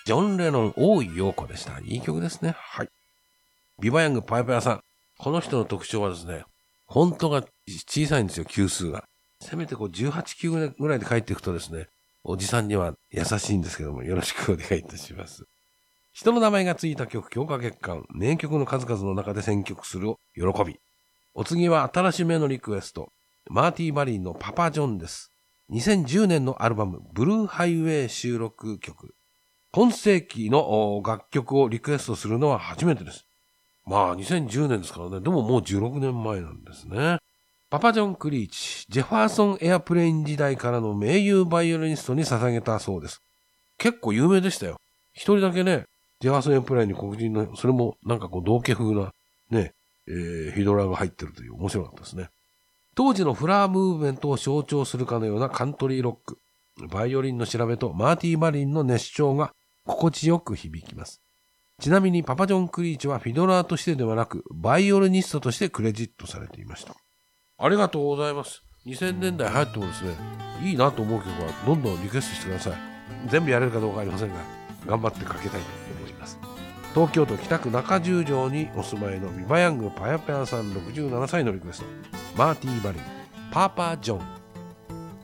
ジョン・レノン、大井陽子でした。いい曲ですね。はい。ビバヤングパヤパヤさん。この人の特徴はですね、フォントが小さいんですよ、級数が。せめてこう18級ぐらいで書いていくとですね、おじさんには優しいんですけども、よろしくお願いいたします。人の名前がついた曲、強化月間、名曲の数々の中で選曲する喜び。お次は新しめのリクエスト、マーティー・バリンのパパ・ジョンです。2010年のアルバム、ブルーハイウェイ収録曲。今世紀の楽曲をリクエストするのは初めてです。まあ2010年ですからね。でももう16年前なんですね。パパジョン・クリーチ、ジェファーソン・エアプレイン時代からの名優バイオリニストに捧げたそうです。結構有名でしたよ。一人だけね、ジェファーソン・エアプレインに黒人の、それもなんかこう道家風なね、ヒドラが入ってるという面白かったですね。当時のフラームーブメントを象徴するかのようなカントリーロック。バイオリンの調べとマーティー・バリンの熱唱が心地よく響きます。ちなみにパパジョン・クリーチはフィドラーとしてではなくバイオリニストとしてクレジットされていました。ありがとうございます。2000年代流行ってもですね、いいなと思う曲はどんどんリクエストしてください。全部やれるかどうかありませんが、頑張ってかけたいと思います。東京都北区中十条にお住まいのビバヤングパヤパヤさん67歳のリクエスト。マーティー・バリン、パパ・ジョン。